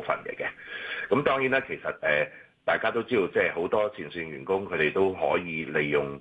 分嚟嘅。咁當然啦，其實大家都知道，即係好多前線員工佢哋都可以利用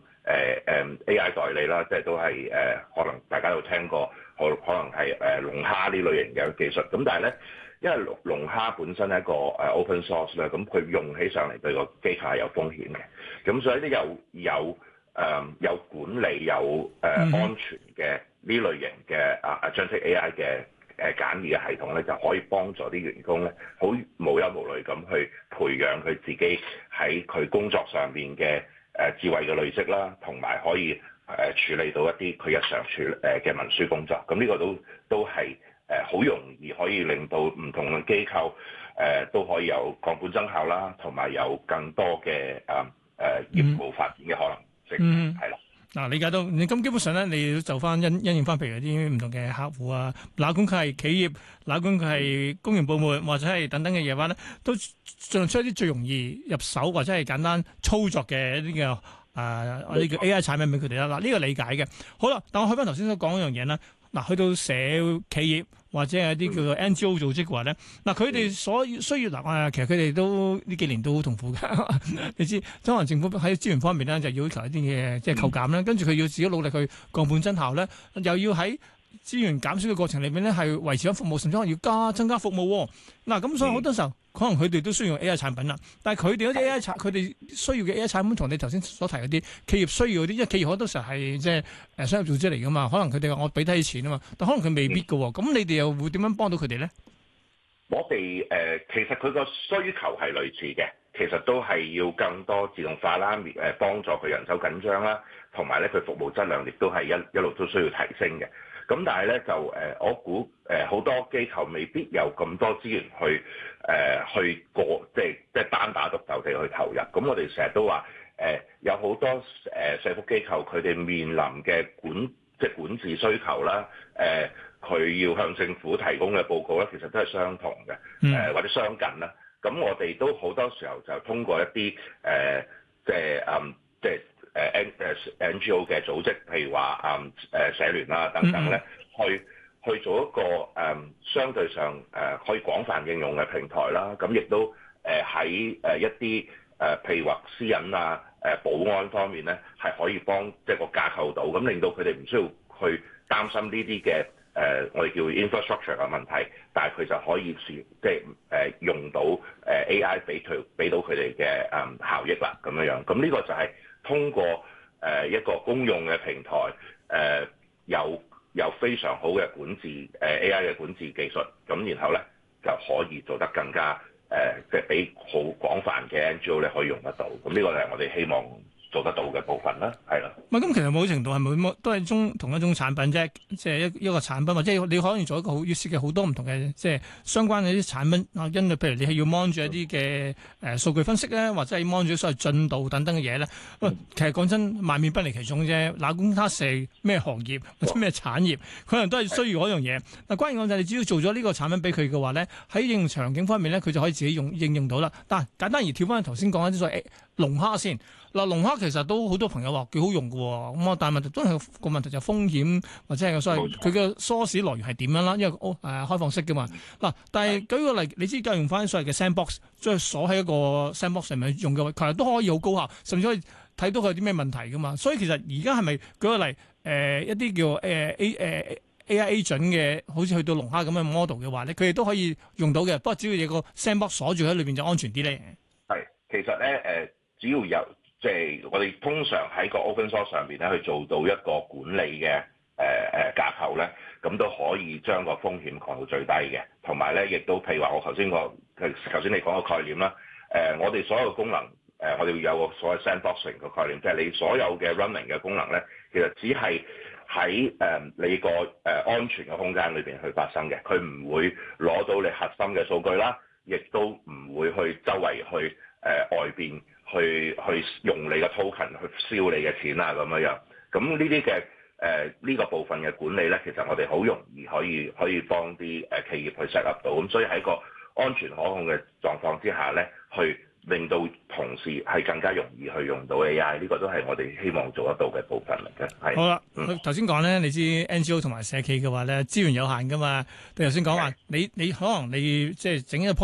AI 代理啦，即係都係可能大家有聽過，可能係龍蝦呢類型嘅技術。咁但係咧，因為龍蝦本身係一個open source 咧，咁佢用起上嚟對個機構係有風險嘅。咁所以咧有管理有安全嘅呢類型嘅agentic AI 嘅簡易嘅系統咧，就可以幫助啲員工咧，好無憂無慮咁去培養佢自己喺佢工作上面嘅智慧嘅累積啦，同埋可以處理到一啲佢日常嘅文書工作。咁呢個都係好容易可以令到唔同嘅機構都可以有降本增效啦，同埋有更多嘅業務發展嘅可能性，係啦。 嗱，理解到你咁基本上咧，你要就翻因應翻，譬如啲唔同嘅客戶啊，哪管佢係企業，哪管佢係公營部門或者係等等嘅嘢話咧，都盡量出一啲最容易入手或者係簡單操作嘅一啲嘅我哋叫 AI 產品俾佢哋啦。嗱，呢個理解嘅。好啦，但我去翻頭先所講嗰樣嘢啦。嗱，去到社企業或者係一啲叫做 NGO 組織嘅話咧，嗱，佢哋所需要其實佢哋都呢幾年都好痛苦㗎。你知中環政府喺資源方面咧，就要求一啲嘅即係扣減啦，跟住佢要自己努力去降本增效咧，又要喺資源減少嘅過程裏面咧，係維持咗服務，甚至可能要增加服務。嗱，咁所以好多時候，可能佢哋都需要用 AI 產品啦。但係佢哋嗰啲 AI 佢哋需要嘅 AI 產品，同你頭先所提嗰啲企業需要嗰啲，因為企業好多時候係即係商業組織嚟噶嘛，可能佢哋話我俾低錢啊嘛，但可能佢未必㗎喎。咁你哋又會點樣幫到佢哋咧？ 我哋其實佢個需求係類似嘅，其實都係要更多自動化啦，幫助佢人手緊張啦，同埋咧佢服務質量亦都係一路都需要提升嘅。咁但係咧就我估好多機構未必有咁多資源去即係單打獨鬥地去投入。咁我哋成日都話有好多社福機構佢哋面臨嘅管治需求啦，佢要向政府提供嘅報告咧，其實都係相同嘅，或者相近啦。咁我哋都好多時候就通過一啲NGO 嘅組織，譬如話社聯啦等等咧，去做一個相對上可以廣泛應用嘅平台啦。咁亦都喺一啲譬如話私隱啊、保安方面咧，係可以幫即係個架構到，咁令到佢哋唔需要去擔心呢啲嘅我哋叫 infrastructure 嘅問題，但係佢就可以即係用到AI 俾到佢哋嘅效益啦咁樣樣。咁呢個就係通過一個公用嘅平台，有非常好嘅管治AI 嘅管治技術，咁然後咧就可以做得更加即係俾好廣泛嘅 NGO 咧可以用得到。咁呢個就係我哋希望做得到嘅部分啦，係啦。 咁其實某程度係咪都係同一種產品啫？即係一個產品，或者你可以做一個要涉及好多唔同嘅即係相關嘅啲產品啊。因為譬如你係要 mon 住一啲嘅數據分析咧，或者係 mon 住所謂進度等等嘅嘢咧。其實講真，萬變不離其宗啫。哪管他係咩行業或者咩產業，佢可能都係需要嗰樣嘢。嗱，關鍵講就係你只要做咗呢個產品俾佢嘅話咧，喺應用場景方面咧，佢就可以自己應用到啦。但係簡單而跳翻頭先講一啲所謂龍蝦先。嗱，龍蝦其實都好多朋友話幾好用嘅喎，咁但係問題都係個問題就係風險或者係所謂佢嘅 source 來源係點樣啦，因為開放式嘅嘛。嗱，但係舉個例，你知而家用翻所謂嘅 sandbox，即係鎖喺一個 sandbox 上面用嘅話，其實都可以好高效，甚至可以睇到佢有啲咩問題嘅嘛。所以其實而家係咪舉個例一啲叫AI agent 嘅，好似去到龍蝦咁嘅 model 嘅話咧，佢哋都可以用到嘅。不過只要有個 sandbox 鎖住喺裏邊就安全啲咧。 係，其實咧只要有。即係我哋通常喺個 open source 上邊咧去做到一個管理嘅架構咧，咁都可以將個風險降到最低嘅。同埋咧，亦都譬如話我頭先你講個概念啦，我哋所有功能我哋有個所謂 sandboxing 嘅概念，即係你所有嘅 running 嘅功能咧，其實只係喺你個安全嘅空間裏邊去發生嘅，佢唔會攞到你核心嘅數據啦，亦都唔會去周圍去外邊。去用你嘅 token 去燒你嘅錢啊咁樣，咁呢啲嘅呢個部分嘅管理咧，其實我哋好容易可以幫啲企業去 set up 到，咁所以喺個安全可控嘅狀況之下咧，去令到同事係更加容易去用到 AI， 呢個都係我哋希望做得到嘅部分嚟嘅。係好啦，頭先講咧，你知 NGO 同埋社企嘅話咧，資源有限噶嘛。你頭先講話，你可能你即係整一個